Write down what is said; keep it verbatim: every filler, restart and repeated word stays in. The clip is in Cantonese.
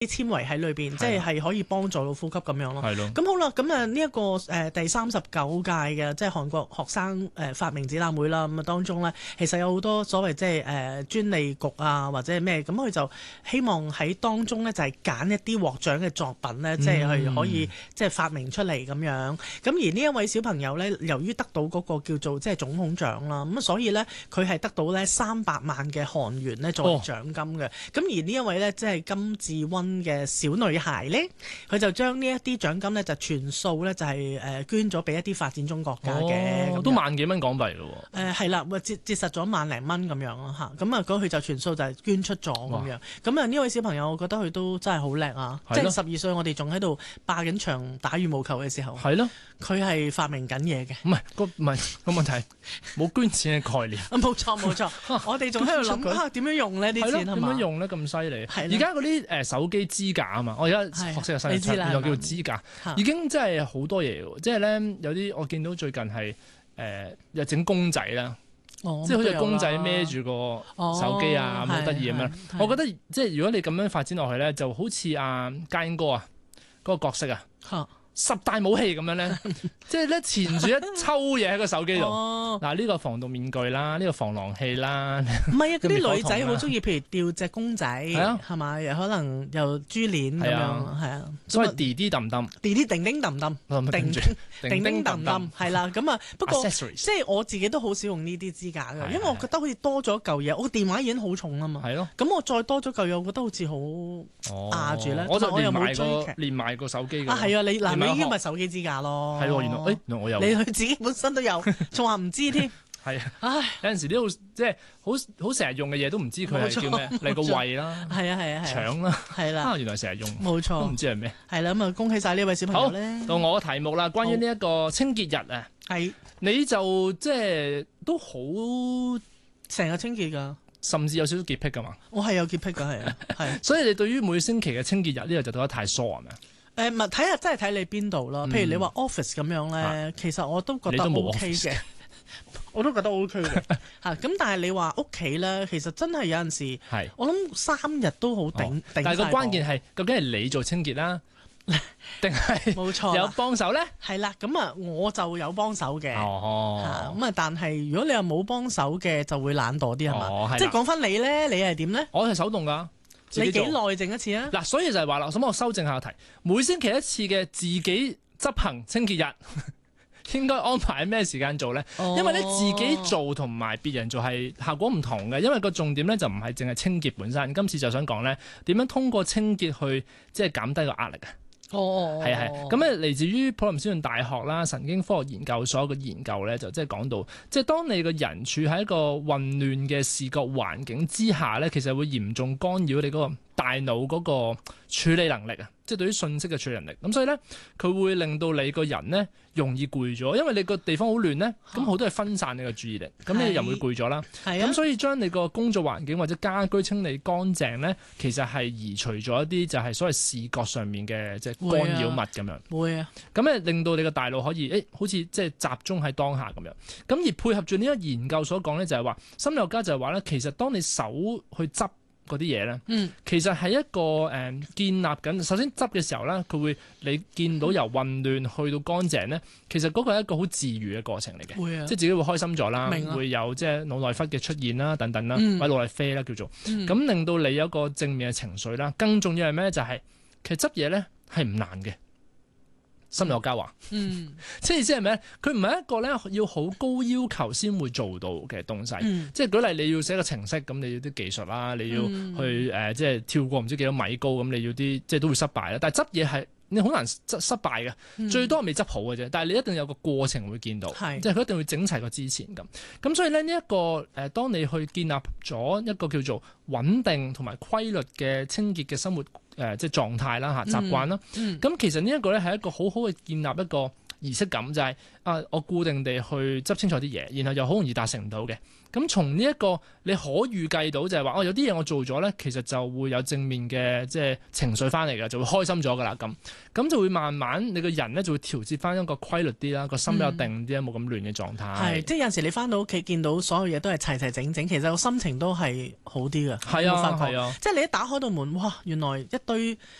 啲纖維喺裏邊，即係係可以幫助到呼吸咁樣咯。 係咯。 咁好啦，咁啊呢一個誒、呃、第三十九屆嘅即係韓國學生誒、呃、發明展覽會啦，咁啊當中咧其實有好多所謂即係誒專利局啊或者係咩，咁佢就希望喺當中咧就係、是、揀一啲獲獎嘅作品咧，即係係可以即係發明出嚟咁樣。咁而呢一位小朋友咧，由於得到嗰個叫做即係總統獎啦，咁所以咧佢係得到咧三百萬嘅韓元咧作為獎金嘅。咁、哦、而呢一位咧即係金智溫嘅小女孩咧，佢就將呢一啲獎金咧就全數咧就係誒捐咗俾一啲發展中國家嘅、 哦，都萬幾蚊港幣咯喎。 誒係啦，節節實咗萬零蚊咁樣咯嚇，咁啊嗰佢就全數就係捐出咗咁樣。咁啊呢位小朋友，我覺得佢都真係好叻啊！即係十二歲，我哋仲喺度霸緊場打羽毛球嘅時候，係咯，佢係發明緊嘢嘅。 唔係個唔係個問題，冇捐錢嘅概念。 啊冇錯冇錯，我哋仲喺度諗下點樣用呢啲錢係嘛？ 點樣用咧咁犀利？而家嗰啲誒手機支架啊嘛，我而家學識個新詞，又叫做支架，已經真係好多嘢喎。即係咧有啲我見到最近係誒又整公仔啦。哦、即係好似公仔孭住個手機啊，咁好得意咁樣。我覺得即係如果你咁樣發展落去咧，就好似阿家英哥啊嗰、嗰個角色啊。十大武器咁樣咧，即係咧纏住一抽嘢喺個手機度。嗱、哦，呢、呢個防毒面具啦，呢、呢個防狼器啦。唔係啊，嗰啲女仔好中意，譬如吊隻公仔，係嘛、啊？又可能又珠鏈咁樣，係啊。 所謂滴滴揼揼， 滴滴叮叮揼揼，叮叮叮揼揼，係啦。咁啊，不過即係我自己都好少用呢啲支架㗎，因為我覺得好似多咗嚿嘢，我電話已經好重啊嘛。係咯。咁我再多咗嚿嘢，我覺得好似好壓住咧。 我就連埋個連埋個手機㗎。 啊，係啊，你嗱。你已經咪手機支架咯， 係喎，原來誒、欸，我有， 你佢自己本身都有，仲話唔知添， 係啊，唉，有陣時啲好即係好好成日用嘅嘢都唔知佢係叫咩，嚟個胃啦，係啊係啊係，腸啦，係啦，原來成日用，冇錯，都唔知係咩，係啦咁啊，恭喜晒呢位小朋友咧。好，到我嘅題目啦，關於呢一個清潔日啊，係，你就即係都好成日清潔㗎。 甚至有少少潔癖㗎嘛？ 我係有潔癖㗎，係啊，係。 所以你對於每星期嘅清潔日呢個就覺得太疏係咪啊？ 誒唔係睇下真係睇你邊度啦，譬如你話 office 咁樣咧、啊，其實我都覺得 O K 嘅，我都覺得 O K 嘅嚇。咁但係你話屋企咧，其實真係有陣時，我諗三日都好頂、哦、頂。但係個關鍵係究竟係你做清潔啦，定係冇錯有幫手咧？係啦，咁啊我就有幫手嘅，哦咁啊，但係如果你又冇幫手嘅，就會懶惰啲係嘛？哦、即係講翻你咧，你係點咧？ 我係手動㗎。 你幾耐整一次啊？ 嗱，所以就係話啦，咁我修正下個題，每星期一次嘅自己執行清潔日，應該安排喺咩時間做咧？哦、因為咧自己做同埋別人做係效果唔同嘅，因為個重點咧就唔係淨係清潔本身。今次就想講咧，點樣通過清潔去即係減低個壓力啊？哦，係係，咁咧嚟自於普林斯頓大學啦神經科學研究所嘅研究咧，就即係講到，即係當你個人處喺一個混亂嘅視覺環境之下咧，其實會嚴重干擾你嗰個大腦嗰個處理能力啊，即係對於信息嘅處理能力。咁所以咧，佢會令到你個人咧容易攰咗，因為你個地方好亂咧，咁好多係分散你嘅注意力，咁你人會攰咗啦。係啊，咁所以將你個工作環境或者家居清理乾淨咧，其實係移除咗一啲就係所謂視覺上面嘅即係干擾物咁樣。會啊，咁咧令到你個大腦可以誒、欸，好似即係集中喺當下咁樣。咁而配合住呢個研究所講咧，就係話心理學家就係話咧，其實當你手去執嗰啲嘢咧，嗯，其實係一個誒、呃、建立緊。首先執嘅時候咧，佢會你見到由混亂去到乾淨咧，其實嗰個係一個好治癒嘅過程嚟嘅，會啊，即係自己會開心咗啦，會有即係腦內啡嘅出現啦，等等啦，嗯、或者腦內啡啦叫做，咁、嗯、令到你有一個正面嘅情緒啦。更重要係咩咧？就係、是、其實執嘢咧係唔難嘅。心理學家話，嗯，即係意思係咩咧？佢唔係一個咧要好高要求先會做到嘅東西。嗯、即係舉例，你要寫個程式，咁你要啲技術啦，你要去誒、呃，即係跳過唔知幾多米高，咁你要啲即係都會失敗啦。但係執嘢係你好難執失敗嘅，嗯、最多未執好嘅啫。但係你一定有個過程會見到，是即係佢一定會整齊過之前咁。咁所以咧呢一、這個誒、呃，當你去建立咗一個叫做穩定同埋規律嘅清潔嘅生活誒、呃，即係狀態啦嚇習慣啦。咁、嗯嗯、其實呢一個咧係一個好好嘅建立一個儀式感，就係、啊我固定地去執清楚啲嘢，然後又好容易達成唔到嘅。咁從呢一個你可預計到就係話，哦有啲嘢我做咗咧，其實就會有正面嘅即係情緒翻嚟嘅，就會開心咗噶啦咁，咁就會慢慢你個人咧就會調節翻一個規律啲啦，個心比較定啲，冇咁亂嘅狀態。 係，即係有陣時你翻到屋企見到所有嘢都係齊齊整整，其實個心情都係好啲嘅。 係啊，係啊， 即係你一打開道門，哇！原來一堆